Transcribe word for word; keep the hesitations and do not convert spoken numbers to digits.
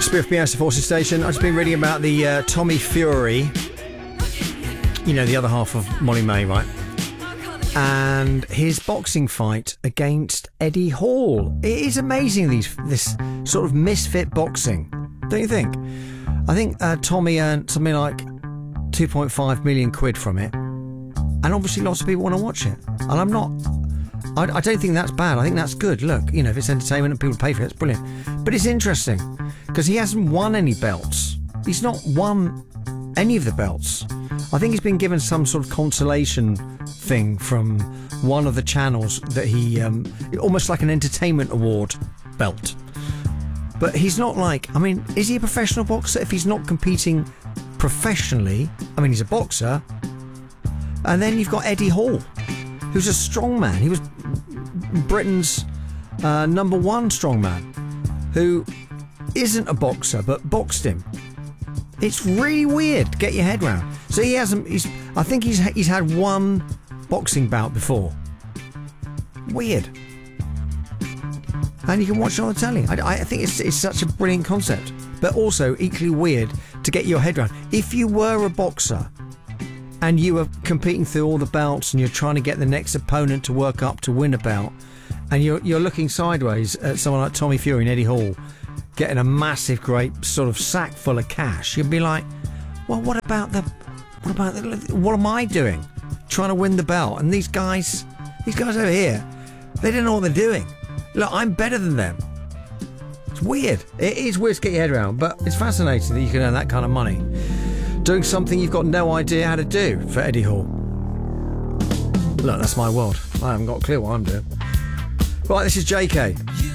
Spiff B S Forces Station. I've just been reading about the uh, Tommy Fury, you know, the other half of Molly May, right? And his boxing fight against Eddie Hall. It is amazing, these this sort of misfit boxing, don't you think? I think uh, Tommy earned something like two point five million quid from it, and obviously lots of people want to watch it. And I'm not, I, I don't think that's bad. I think that's good. Look, you know, if it's entertainment and people pay for it, it's brilliant. But it's interesting because he hasn't won any belts. He's not won any of the belts. I think he's been given some sort of consolation thing from one of the channels that he, um, almost like an entertainment award belt. But he's not like, I mean, is he a professional boxer if he's not competing professionally? I mean, he's a boxer. And then you've got Eddie Hall, who's a strongman. He was Britain's uh, number one strongman, who isn't a boxer but boxed him. It's really weird to get your head round. So he hasn't. He's. I think he's he's had one boxing bout before. Weird. And you can watch it on the telly. I, I think it's it's such a brilliant concept, but also equally weird to get your head round. If you were a boxer and you were competing through all the belts and you're trying to get the next opponent to work up to win a belt, and you're you're looking sideways at someone like Tommy Fury and Eddie Hall getting a massive, great sort of sack full of cash, you'd be like, well, what about the, what about the, what am I doing? Trying to win the belt, and these guys, these guys over here, they don't know what they're doing. Look, I'm better than them. It's weird. It is weird to get your head around, but it's fascinating that you can earn that kind of money doing something you've got no idea how to do for Eddie Hall. Look, that's my world. I haven't got a clue what I'm doing. Right, this is J K.